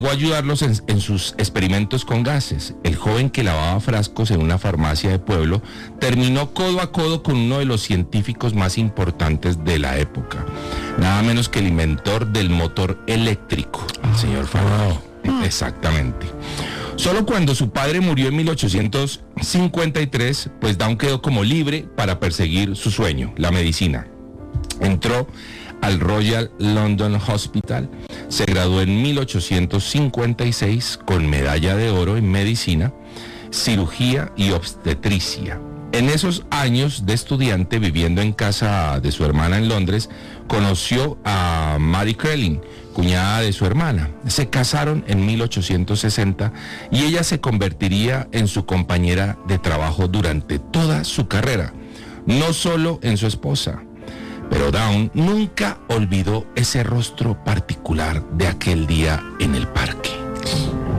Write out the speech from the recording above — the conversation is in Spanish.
a ayudarlos en sus experimentos con gases. El joven que lavaba frascos en una farmacia de pueblo terminó codo a codo con uno de los científicos más importantes de la época, nada menos que el inventor del motor eléctrico, el señor Faraday. Exactamente. Solo cuando su padre murió en 1853, pues Down quedó como libre para perseguir su sueño, la medicina. Entró al Royal London Hospital, se graduó en 1856 con medalla de oro en medicina, cirugía y obstetricia. En esos años de estudiante, viviendo en casa de su hermana en Londres, conoció a Mary Crelin, cuñada de su hermana. Se casaron en 1860 y ella se convertiría en su compañera de trabajo durante toda su carrera, no solo en su esposa. Pero Down nunca olvidó ese rostro particular de aquel día en el parque.